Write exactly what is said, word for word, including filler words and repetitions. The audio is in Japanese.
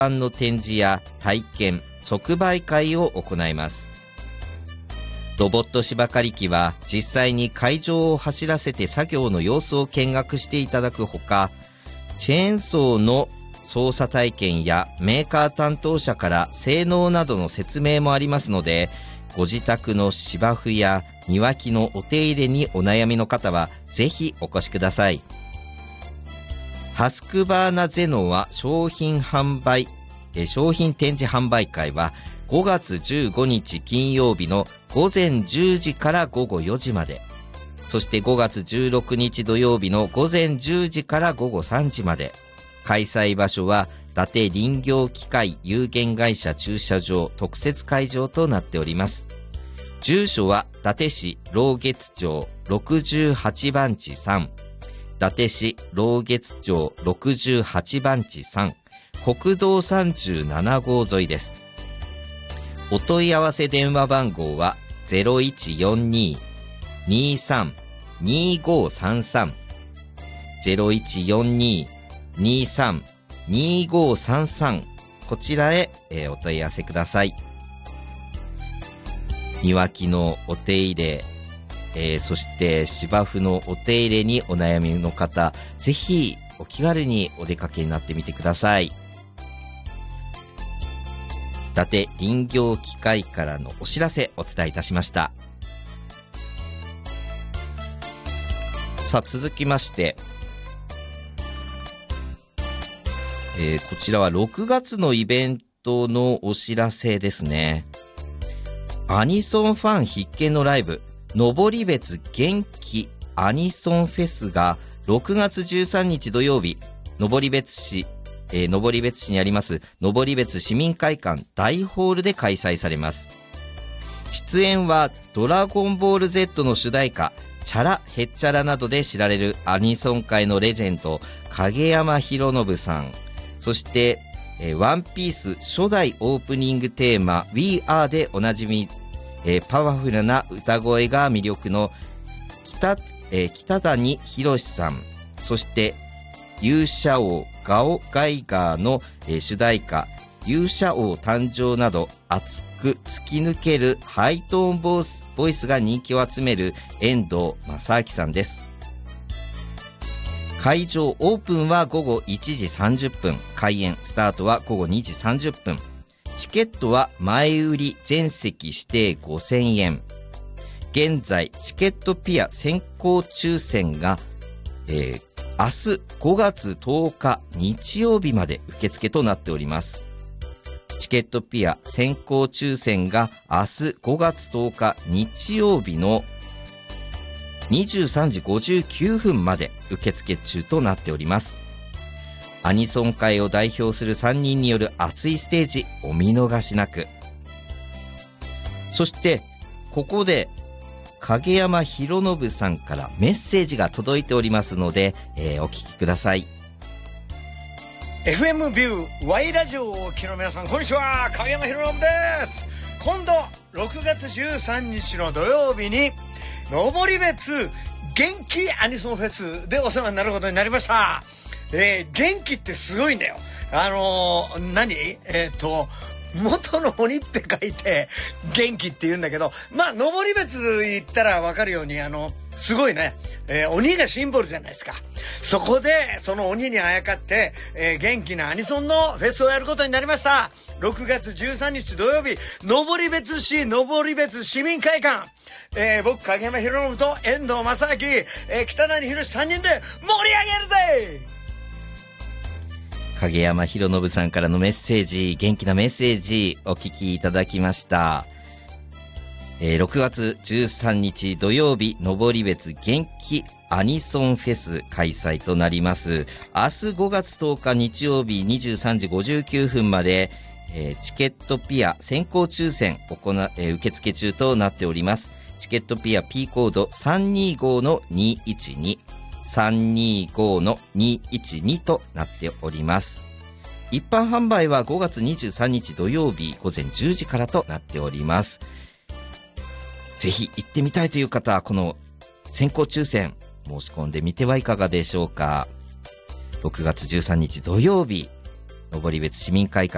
般の展示や体験、即売会を行います。ロボット芝刈り機は実際に会場を走らせて作業の様子を見学していただくほか、チェーンソーの操作体験やメーカー担当者から性能などの説明もありますので、ご自宅の芝生や庭木のお手入れにお悩みの方はぜひお越しください。ハスクバーナゼノは商品販売、え商品展示販売会はごがつじゅうごにち金曜日のごぜんじゅうじからごごよじまで、そしてごがつじゅうろくにち土曜日のごぜんじゅうじからごごさんじまで。開催場所は伊達林業機械有限会社駐車場特設会場となっております。住所は伊達市老月町ろくじゅうはちばんちさん、伊達市老月町ろくじゅうはちばんちさん、国道さんじゅうななごう沿いです。お問い合わせ電話番号は ゼロいちよんに にさん にごさんさん ゼロいちよんに にさん にごさんさん、こちらへ、えー、お問い合わせください。庭木のお手入れ、えー、そして芝生のお手入れにお悩みの方、ぜひお気軽にお出かけになってみてください。伊達林業機械からのお知らせお伝えいたしました。さあ続きまして、えー、こちらはろくがつのイベントのお知らせですね。アニソンファン必見のライブ、登別元気アニソンフェスがろくがつじゅうさんにち土曜日、登別市えー、登別市にあります登別市民会館大ホールで開催されます。出演はドラゴンボール Z の主題歌チャラヘッチャラなどで知られるアニソン界のレジェンド影山博信さん、そして、えー、ワンピース初代オープニングテーマ We Are でおなじみ、えー、パワフルな歌声が魅力の 北,、えー、北谷宏さん、そして勇者王ガオガイガーの、えー、主題歌勇者王誕生など熱く突き抜けるハイトーンボイス、ボイスが人気を集める遠藤正明さんです。会場オープンはごごいちじさんじゅっぷん、開演スタートはごごにじさんじゅっぷん。チケットは前売り全席指定ごせんえん。現在チケットピア先行抽選が、えー明日ごがつとおか日曜日まで受付となっております。チケットピア先行抽選が明日ごがつとおか日曜日のにじゅうさんじごじゅうきゅうふんまで受付中となっております。アニソン界を代表するさんにんによる熱いステージ、お見逃しなく。そしてここで影山博信さんからメッセージが届いておりますので、えー、お聞きください。 エフエム ビュー Y ラジオをお聞きの皆さん、こんにちは。影山博信です。今度ろくがつじゅうさんにちの土曜日に登別元気アニソンフェスでお世話になることになりました。えー、元気ってすごいんだよ。あのー、何えっと元の鬼って書いて元気って言うんだけど、まあ登別行ったら分かるように、あのすごいね、えー、鬼がシンボルじゃないですか。そこでその鬼にあやかって、えー、元気なアニソンのフェスをやることになりました。ろくがつじゅうさんにち土曜日、登別市登別市民会館、えー、僕影山博信と遠藤正明、えー、北谷宏さんにんで盛り上げるぜ。 影山博信さんからのメッセージ、元気なメッセージお聞きいただきました。えー、ろくがつじゅうさんにち土曜日、登別元気アニソンフェス開催となります。明日ごがつとおか日曜日にじゅうさんじごじゅうきゅうふんまで、えー、チケットピア先行抽選行な、えー、受付中となっております。チケットピア P コード さんにごのにいちにさんにごのにいちにとなっております。一般販売はごがつにじゅうさんにち土曜日ごぜんじゅうじからとなっております。ぜひ行ってみたいという方はこの先行抽選申し込んでみてはいかがでしょうか。ろくがつじゅうさんにち土曜日、登別市民会館